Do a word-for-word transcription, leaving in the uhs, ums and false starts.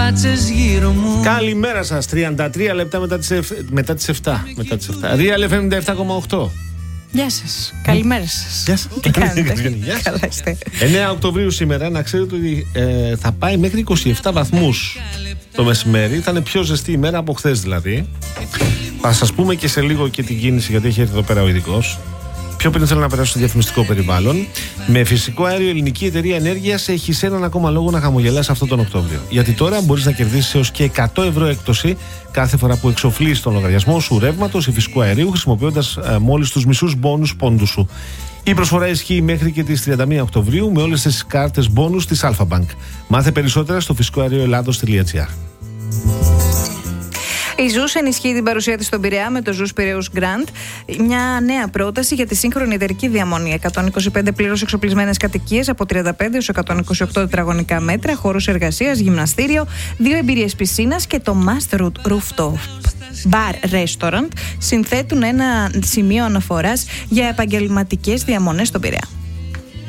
Καλημέρα σας, τριάντα τρία λεπτά μετά τις, εφ... μετά τις επτά. Μετά τις επτά. Real εφ εμ ενενήντα επτά κόμμα οκτώ. Γεια σας, καλημέρα σας. Γεια σας. Τι κάνετε? Καλά είστε. εννέα Οκτωβρίου σήμερα, να ξέρετε ότι ε, θα πάει μέχρι είκοσι επτά βαθμούς το μεσημέρι. Θα είναι πιο ζεστή ημέρα από χθες δηλαδή. Θα σας πούμε και σε λίγο και την κίνηση, γιατί έχει έρθει εδώ πέρα ο ειδικός. Πιο πριν θέλω να περάσω στο διαφημιστικό περιβάλλον. Με φυσικό αέριο, η Ελληνική Εταιρεία Ενέργειας έχει σε έναν ακόμα λόγο να χαμογελάσει αυτόν τον Οκτώβριο. Γιατί τώρα μπορείς να κερδίσεις έως και εκατό ευρώ έκπτωση κάθε φορά που εξοφλείς τον λογαριασμό σου ρεύματος ή φυσικού αερίου, χρησιμοποιώντας ε, μόλις τους μισούς μπόνους πόντου σου. Η προσφορά ισχύει μέχρι και τις τριάντα μία Οκτωβρίου με όλες τις κάρτες μπόνους της Alpha Bank. Μάθε περισσότερα στο φυσικό αέριο ελλάδος τελεία τζι άρ. Η Ζους ενισχύει την παρουσία της στον Πειραιά με το Ζους Πειραιούς Grand, μια νέα πρόταση για τη σύγχρονη εταιρική διαμονή. εκατόν είκοσι πέντε πλήρως εξοπλισμένες κατοικίες από τριάντα πέντε έως εκατόν είκοσι οκτώ τετραγωνικά μέτρα, χώρους εργασίας, γυμναστήριο, δύο εμπειρίες πισίνας και το Master Rooftop Bar Restaurant συνθέτουν ένα σημείο αναφοράς για επαγγελματικές διαμονές στον Πειραιά.